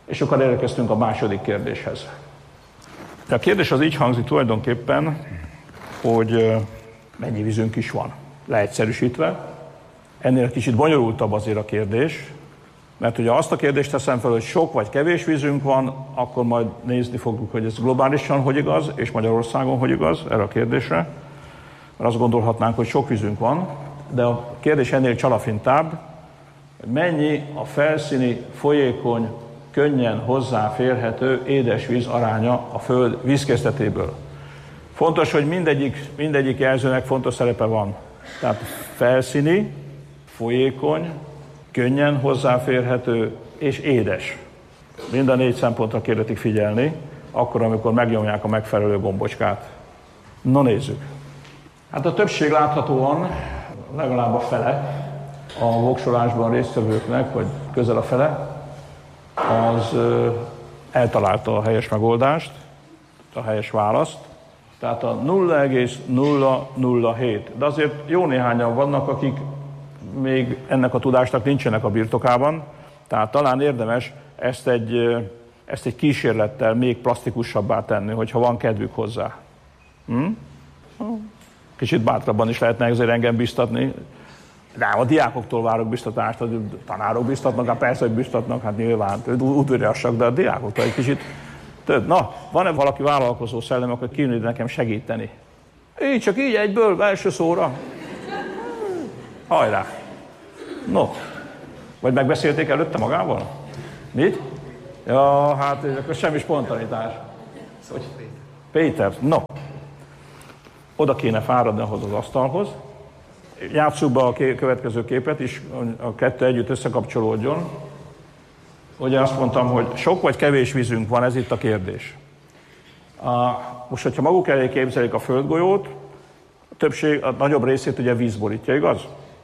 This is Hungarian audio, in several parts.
És akkor elérkeztünk a második kérdéshez. De a kérdés az így hangzik tulajdonképpen, hogy mennyi vízünk is van. Leegyszerűsítve. Ennél kicsit bonyolultabb azért a kérdés, mert ugye azt a kérdést teszem fel, hogy sok vagy kevés vízünk van, akkor majd nézni fogjuk, hogy ez globálisan hogy igaz, és Magyarországon hogy igaz erre a kérdésre. Mert azt gondolhatnánk, hogy sok vízünk van, de a kérdés ennél csalafintább, hogy mennyi a felszíni, folyékony, könnyen hozzáférhető édesvíz aránya a Föld vízkészletéből. Fontos, hogy mindegyik jelzőnek fontos szerepe van. Tehát felszíni, folyékony, könnyen hozzáférhető és édes. Mind a 4 szempontra kérdetik figyelni, akkor, amikor megnyomják a megfelelő gombocskát. Na nézzük. Hát a többség láthatóan, legalább a fele a voksolásban résztvevőknek, vagy közel a fele, az eltalálta a helyes megoldást, a helyes választ. Tehát a 0,007. De azért jó néhányan vannak, akik még ennek a tudásnak nincsenek a birtokában, tehát talán érdemes ezt egy kísérlettel még plastikusabbá tenni, hogyha van kedvük hozzá. Kicsit bátrabban is lehetne ezért engem biztatni. De a diákoktól várok biztatást, a tanárok biztatnak, hát persze, hogy biztatnak, hát nyilván udvariasak, de a diákoktól egy kicsit több. Na, van-e valaki vállalkozó szellem, akkor kijönni nekem segíteni? Így, csak így egyből, első szóra. Hajrá! No, vagy megbeszélték előtte magával? Mit? Ja, hát akkor semmi spontanitás. Péter, no. Oda kéne fáradni ahhoz az asztalhoz. Játsszuk be a következő képet is, a kettő együtt összekapcsolódjon. Ugye azt mondtam, hogy sok vagy kevés vízünk van, ez itt a kérdés. Most, hogyha maguk elé képzelik a földgolyót, a nagyobb részét ugye víz borítja, igaz?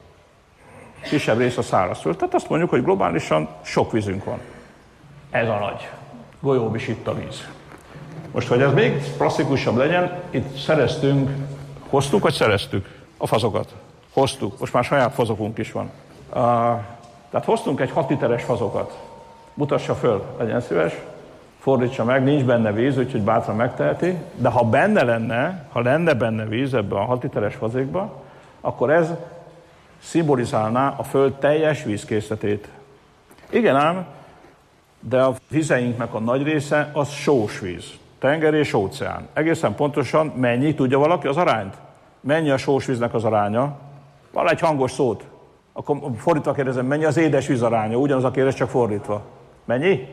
Kisebb rész a szárazföld. Tehát azt mondjuk, hogy globálisan sok vízünk van. Ez a nagy. Golyó is itt a víz. Most, hogy ez még plastikusabb legyen, itt hoztuk vagy szereztük a fazokat? Hoztuk. Most már saját fazokunk is van. Tehát hoztunk egy 6 literes fazokat. Mutassa föl, legyen szíves. Fordítsa meg, nincs benne víz, úgyhogy bátran megteheti. De ha lenne benne víz ebben a 6 literes fazékban, akkor ez szimbolizálná a Föld teljes vízkészletét. Igen ám, de a vizeinknek a nagy része az sós víz. Tenger és óceán. Egészen pontosan mennyi, tudja valaki az arányt? Mennyi a sós víznek az aránya? Val egy hangos szót. Akkor fordítva kérdezem, mennyi az édes víz aránya? Ugyanaz a kérdés, csak fordítva. Mennyi?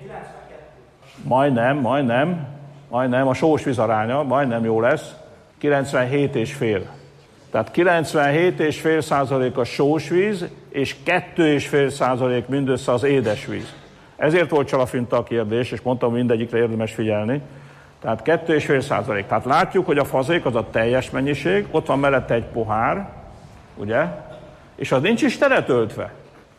92. Majdnem. A sós víz aránya, majdnem jó lesz. 97,5. Tehát 97,5% a sós víz, és 2,5% mindössze az édes víz. Ezért volt csalafinta a kérdés, és mondtam, mindegyikre érdemes figyelni. Tehát 2,5%. Tehát látjuk, hogy a fazék az a teljes mennyiség, ott van mellette egy pohár, ugye? És az nincs is teletöltve.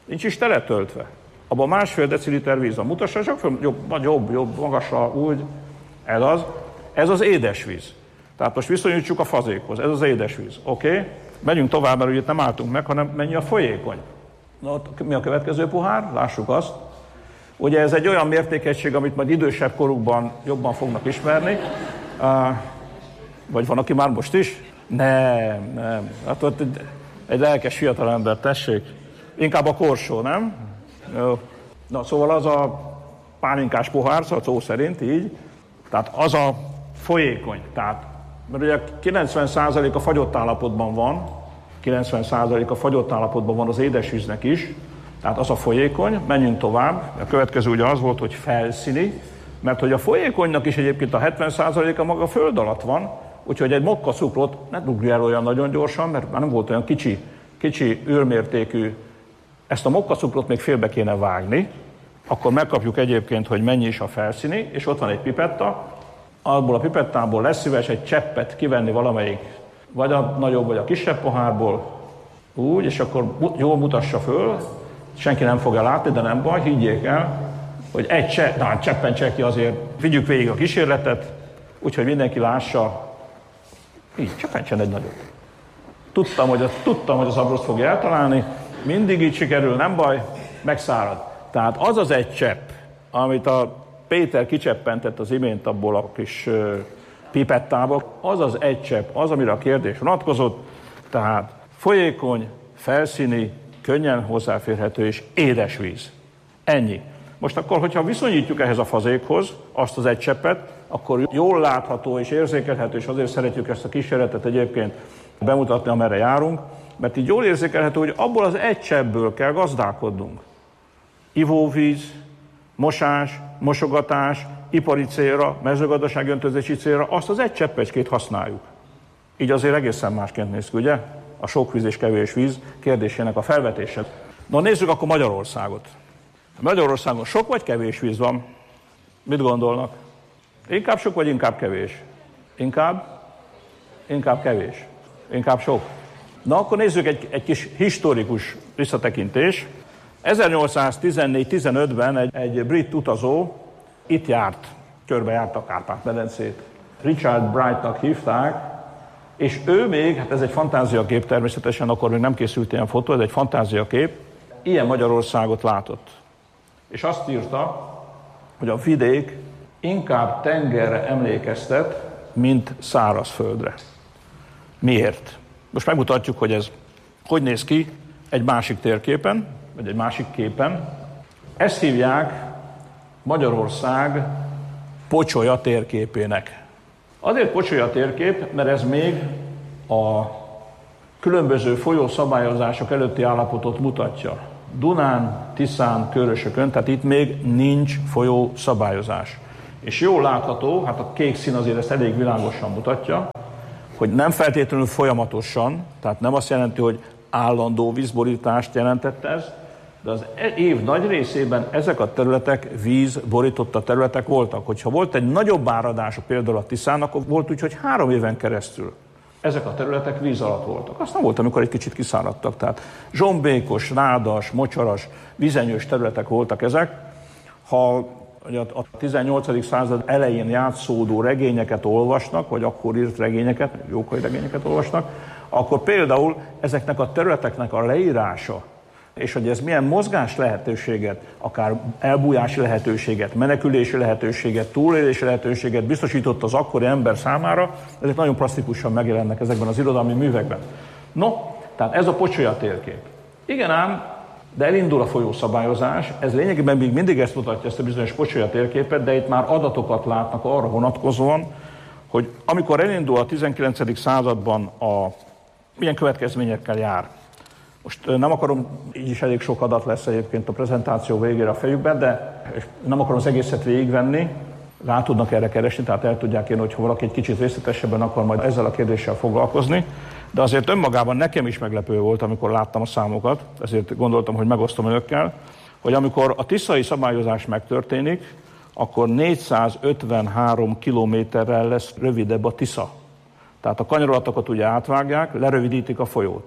Abban 1,5 deciliter víz van. Mutassa csak föl, jobb, magasra, úgy. Ez az édesvíz. Tehát most viszonyítsuk a fazékhoz. Ez az édesvíz. Oké? Megyünk tovább, mert ugye itt nem álltunk meg, hanem mennyi a folyékony. Na, mi a következő pohár? Lássuk azt. Ugye ez egy olyan mértékegység, amit majd idősebb korukban jobban fognak ismerni. Vagy van, aki már most is? Nem. Hát ott egy lelkes fiatalember, tessék. Inkább a korsó, nem? Jó. Na, szóval az a pálinkás pohár, szóval szó szerint így. Tehát az a folyékony. Tehát, mert ugye 90% a fagyott állapotban van, 90% a fagyott állapotban van az édesvíznek is, tehát az a folyékony, menjünk tovább. A következő ugye az volt, hogy felszíni, mert hogy a folyékonynak is egyébként a 70%-a maga a föld alatt van, úgyhogy egy mokkacukrot ne dugj el olyan nagyon gyorsan, mert már nem volt olyan kicsi űrmértékű. Ezt a mokkacukrot még félbe kéne vágni, akkor megkapjuk egyébként, hogy mennyi is a felszíni, és ott van egy pipetta, abból a pipettából lesz szíves egy cseppet kivenni valamelyik, vagy a nagyobb, vagy a kisebb pohárból, úgy, és akkor jól mutassa föl, senki nem fogja látni, de nem baj, higgyék el, hogy cseppen ki azért, vigyük végig a kísérletet, úgyhogy mindenki lássa, így, cseppentsen egy nagyot. Tudtam, hogy az abroszt fogja eltalálni, mindig így sikerül, nem baj, megszárad. Tehát az az egy csepp, amit a Péter kicseppentett az imént abból a kis pipettából, az az egy csepp, az, amire a kérdés vonatkozott, tehát folyékony, felszíni, könnyen hozzáférhető és édes víz. Ennyi. Most akkor, hogyha viszonyítjuk ehhez a fazékhoz azt az egy cseppet, akkor jól látható és érzékelhető, és azért szeretjük ezt a kísérletet egyébként bemutatni, amerre járunk, mert így jól érzékelhető, hogy abból az egy cseppből kell gazdálkodnunk. Ivóvíz, mosás, mosogatás, ipari célra, mezőgazdasági öntözési célra, azt az egy cseppecskét használjuk. Így azért egészen másként néz ki, ugye? A sok víz és kevés víz kérdésének a felvetése. Na nézzük akkor Magyarországot. Magyarországon sok vagy kevés víz van? Mit gondolnak? Inkább sok vagy inkább kevés? Inkább kevés. Inkább sok. Na akkor nézzük egy kis historikus visszatekintés. 1814-15-ben egy brit utazó itt járt, körbejárta a Kárpát-medencét. Richard Brightnak hívták, és ő még, hát ez egy fantáziakép természetesen, akkor még nem készült ilyen fotó, ez egy fantáziakép, ilyen Magyarországot látott. És azt írta, hogy a vidék inkább tengerre emlékeztet, mint szárazföldre. Miért? Most megmutatjuk, hogy ez hogy néz ki egy másik térképen, vagy egy másik képen. Ezt hívják Magyarország pocsolya térképének. Azért pocsolya térkép, mert ez még a különböző folyószabályozások előtti állapotot mutatja. Dunán, Tiszán, Körösökön, tehát itt még nincs folyószabályozás. És jól látható, hát a kék szín azért ezt elég világosan mutatja, hogy nem feltétlenül folyamatosan, tehát nem azt jelenti, hogy állandó vízborítást jelentett ez, de az év nagy részében ezek a területek vízborította területek voltak. Hogyha volt egy nagyobb áradás, például a Tiszán, akkor volt úgy, hogy 3 éven keresztül ezek a területek víz alatt voltak. Aztán volt, amikor egy kicsit kiszáradtak. Tehát zsombékos, rádas, mocsaras, vizenyős területek voltak ezek. Ha a 18. század elején játszódó regényeket olvasnak, vagy akkor írt regényeket, jókori regényeket olvasnak, akkor például ezeknek a területeknek a leírása, és hogy ez milyen mozgás lehetőséget, akár elbújási lehetőséget, menekülési lehetőséget, túlélési lehetőséget biztosított az akkori ember számára, ezek nagyon plastikusan megjelennek ezekben az irodalmi művekben. No, tehát ez a pocsolya térkép. Igen ám, de elindul a folyószabályozás, ez lényegében még mindig ezt mutatja, ezt a bizonyos pocsolya térképet, de itt már adatokat látnak arra vonatkozóan, hogy amikor elindul a 19. században milyen következményekkel jár. Most nem akarom, így is elég sok adat lesz egyébként a prezentáció végére a fejükben, de nem akarom az egészet végigvenni, rá tudnak erre keresni, tehát el tudják érni, hogyha valaki egy kicsit részletesebben akar majd ezzel a kérdéssel foglalkozni, de azért önmagában nekem is meglepő volt, amikor láttam a számokat, ezért gondoltam, hogy megosztom önökkel, hogy amikor a tiszai szabályozás megtörténik, akkor 453 kilométerrel lesz rövidebb a Tisza. Tehát a kanyarolatokat ugye átvágják, lerövidítik a folyót.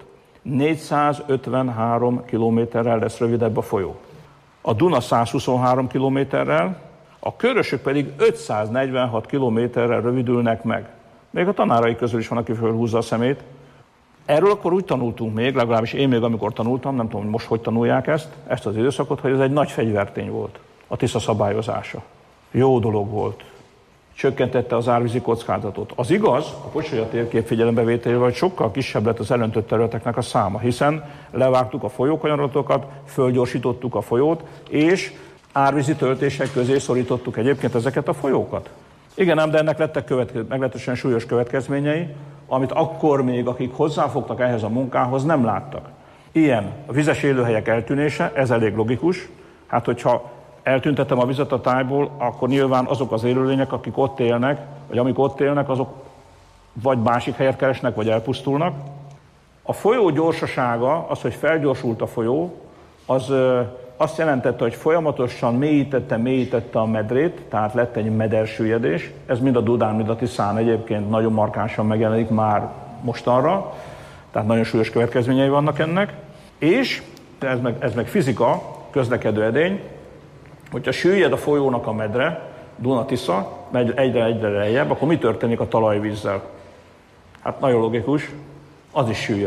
453 kilométerrel lesz rövidebb a folyó. A Duna 123 kilométerrel, a Körösök pedig 546 kilométerrel rövidülnek meg. Még a tanárai közül is van, aki fölhúzza a szemét. Erről akkor úgy tanultunk még, legalábbis én még amikor tanultam, nem tudom, hogy most hogy tanulják ezt az időszakot, hogy ez egy nagy fegyvertény volt, a Tisza szabályozása. Jó dolog volt. Csökkentette az árvízi kockázatot. Az igaz, a pocsolya térkép figyelembevételével, hogy sokkal kisebb lett az elöntött területeknek a száma, hiszen levágtuk a folyókanyarolatokat, fölgyorsítottuk a folyót, és árvízi töltések közé szorítottuk egyébként ezeket a folyókat. Igen ám, de ennek lettek meglehetősen súlyos következményei, amit akkor még, akik hozzáfogtak ehhez a munkához, nem láttak. Ilyen a vizes élőhelyek eltűnése, ez elég logikus. Hát, hogyha eltüntetem a vizet a tájból, akkor nyilván azok az élőlények, akik ott élnek, vagy amik ott élnek, azok vagy másik helyet keresnek, vagy elpusztulnak. A folyó gyorsasága, az, hogy felgyorsult a folyó, az azt jelentette, hogy folyamatosan mélyítette a medrét, tehát lett egy medersüllyedés. Ez mind a Dunán, mind a Tiszán egyébként nagyon markánsan megjelenik már mostanra, tehát nagyon súlyos következményei vannak ennek. És ez meg fizika, közlekedő edény, hogyha süllyed a folyónak a medre, Duna-Tisza, megy egyre lejjebb, akkor mi történik a talajvízzel? Hát nagyon logikus, az is süllyed.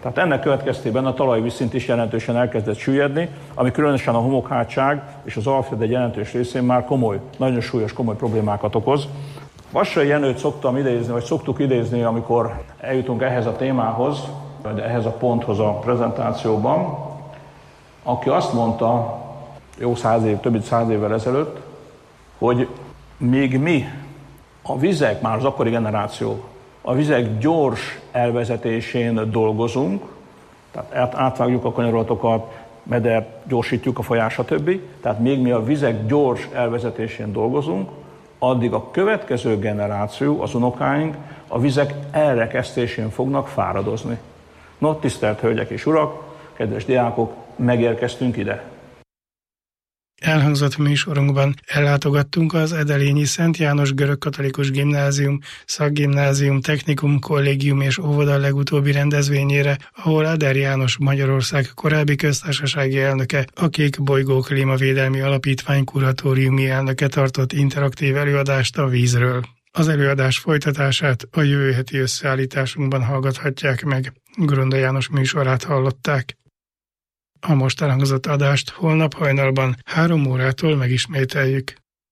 Tehát ennek következtében a talajvízszint is jelentősen elkezdett süllyedni, ami különösen a homokhátság és az Alföld egy jelentős részén már nagyon súlyos, komoly problémákat okoz. Vassai Jenőt szoktam idézni, vagy szoktuk idézni, amikor eljutunk ehhez a témához, vagy ehhez a ponthoz a prezentációban, aki azt mondta több mint 100 évvel ezelőtt, hogy még mi, a vizek, már az akkori generáció, a vizek gyors elvezetésén dolgozunk, tehát átvágjuk a kanyarolatokat, medert, gyorsítjuk a folyás, stb. Tehát még mi a vizek gyors elvezetésén dolgozunk, addig a következő generáció, az unokáink a vizek elrekesztésén fognak fáradozni. No, tisztelt hölgyek és urak, kedves diákok, megérkeztünk ide. Elhangzott műsorunkban ellátogattunk az Edelényi Szent János Görögkatolikus Gimnázium, Szakgimnázium, Technikum, Kollégium és Óvoda legutóbbi rendezvényére, ahol Ader János Magyarország korábbi köztársasági elnöke, a Kék Bolygó Klímavédelmi Alapítvány kuratóriumi elnöke tartott interaktív előadást a vízről. Az előadás folytatását a jövő heti összeállításunkban hallgathatják meg. Gronda János műsorát hallották. A most elhangzott adást holnap hajnalban 3 órától megismételjük.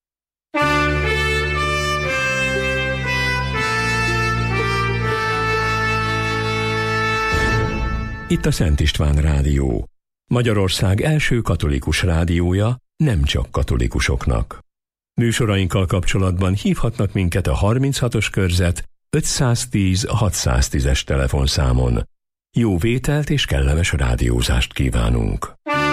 Itt a Szent István Rádió. Magyarország első katolikus rádiója, nem csak katolikusoknak. Műsorainkkal kapcsolatban hívhatnak minket a 36-os körzet 510 610-es telefonszámon. Jó vételt és kellemes rádiózást kívánunk!